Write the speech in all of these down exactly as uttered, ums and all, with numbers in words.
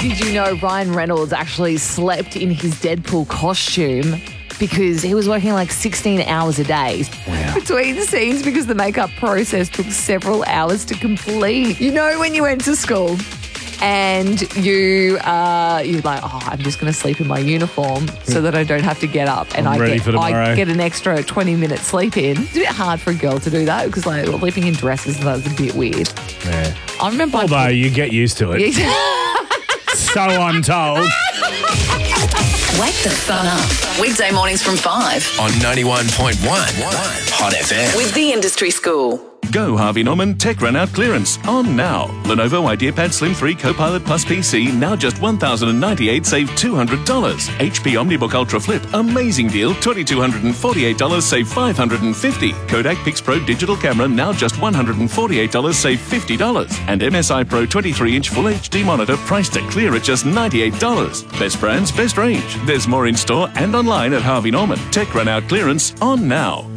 Did you know Ryan Reynolds actually slept in his Deadpool costume because he was working like sixteen hours a day Wow. between scenes because the makeup process took several hours to complete. You know when you went to school and you, uh, you're like, oh, I'm just going to sleep in my uniform so that I don't have to get up and I'm I ready get for tomorrow. I get an extra twenty minute sleep in. It's a bit hard for a girl to do that because like sleeping in dresses and that's a bit weird. Yeah. I remember. Although I you get used to it. So I'm told. Wake the fun up. Weekday mornings from five On ninety-one point one Hot F M. with the Industry School. Go Harvey Norman Tech Run Out Clearance on now. Lenovo IdeaPad Slim three Copilot Plus P C now just one thousand ninety-eight dollars, save two hundred dollars. H P OmniBook Ultra Flip, amazing deal, two thousand two hundred forty-eight dollars, save five hundred fifty dollars. Kodak PixPro Digital Camera now just one hundred forty-eight dollars, save fifty dollars. And M S I Pro twenty-three inch Full H D monitor priced at clear at just ninety-eight dollars. Best brands, best range. There's more in store and online at Harvey Norman. Tech Run Out Clearance on now.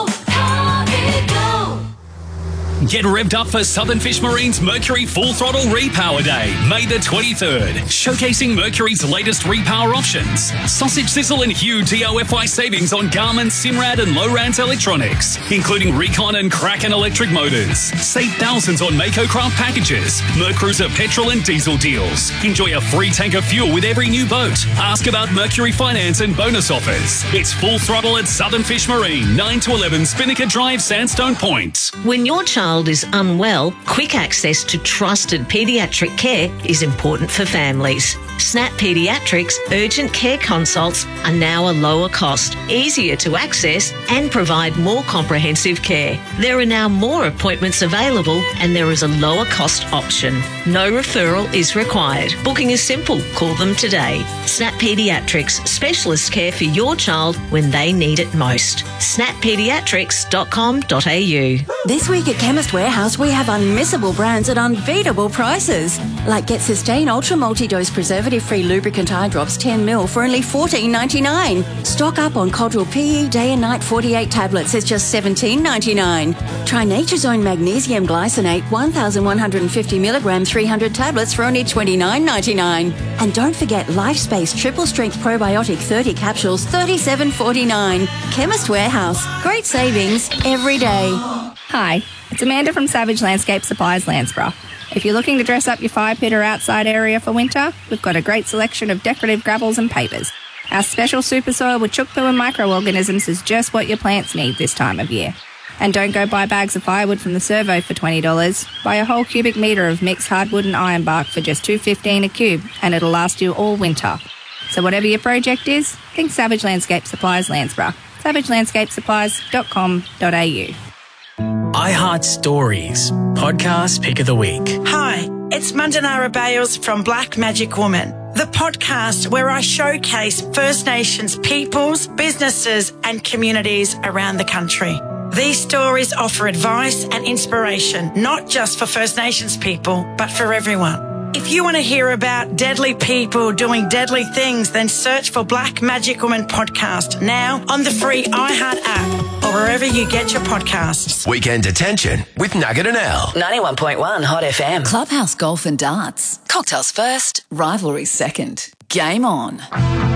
Get revved up for Southern Fish Marine's Mercury Full Throttle Repower Day, May the twenty-third. Showcasing Mercury's latest repower options. Sausage Sizzle and Hue D O F I savings on Garmin, Simrad and Lowrance electronics, including Recon and Kraken electric motors. Save thousands on Mako Craft packages, Mercruiser petrol and diesel deals. Enjoy a free tank of fuel with every new boat. Ask about Mercury finance and bonus offers. It's Full Throttle at Southern Fish Marine, nine to eleven Spinnaker Drive, Sandstone Point. When your child is unwell, quick access to trusted paediatric care is important for families. Snap Paediatrics urgent care consults are now a lower cost, easier to access and provide more comprehensive care. There are now more appointments available and there is a lower cost option. No referral is required. Booking is simple. Call them today. Snap Paediatrics, specialist care for your child when they need it most. snap paediatrics dot com dot a u. This week at Chemist Warehouse, we have unmissable brands at unbeatable prices. Like Get Sustain Ultra Multi-Dose Preservative-Free Lubricant Eye Drops ten mil for only fourteen ninety-nine. Stock up on Codral P E Day and Night forty-eight tablets. It's just seventeen ninety-nine. Try Nature's Own Magnesium Glycinate one thousand one hundred fifty milligram three hundred tablets for only twenty-nine ninety-nine. And don't forget LifeSpace Triple Strength Probiotic thirty capsules, thirty-seven forty-nine. Chemist Warehouse. Great savings every day. Hi, it's Amanda from Savage Landscape Supplies, Landsborough. If you're looking to dress up your fire pit or outside area for winter, we've got a great selection of decorative gravels and papers. Our special super soil with chook poo and microorganisms is just what your plants need this time of year. And don't go buy bags of firewood from the servo for twenty dollars. Buy a whole cubic metre of mixed hardwood and iron bark for just two dollars fifteen a cube, and it'll last you all winter. So whatever your project is, think Savage Landscape Supplies, Landsborough. savage landscape supplies dot com dot a u. iHeart Stories, podcast pick of the week. Hi, it's Mandanara Bales from Black Magic Woman, the podcast where I showcase First Nations peoples, businesses and communities around the country. These stories offer advice and inspiration, not just for First Nations people, but for everyone. If you want to hear about deadly people doing deadly things, then search for Black Magic Woman podcast now on the free iHeart app or wherever you get your podcasts. Weekend Attention with Nugget and Elle. ninety-one point one Hot F M. Clubhouse Golf and Darts. Cocktails first, rivalry second. Game on.